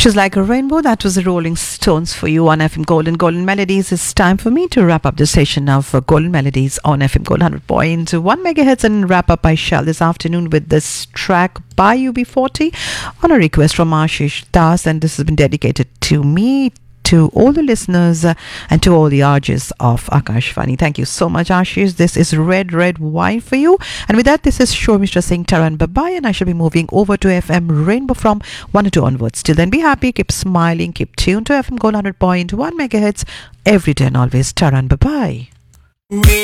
She's like a rainbow. That was the Rolling Stones for you on FM Golden. Golden Melodies. It's time for me to wrap up the session of Golden Melodies on FM Gold 100.1 megahertz and wrap up I shall this afternoon with this track by UB40 on a request from Ashish Das, and this has been dedicated to me, to all the listeners and to all the RJs of Akashvani. Thank you so much, Ashish. This is Red Red Wine for you. And with that, this is Shore Mishra saying Tara and bye-bye, and I shall be moving over to FM Rainbow from 1 to 2 onwards. Till then, be happy, keep smiling, keep tuned to FM Gold 100.1 megahertz every day and always. Tara and bye-bye.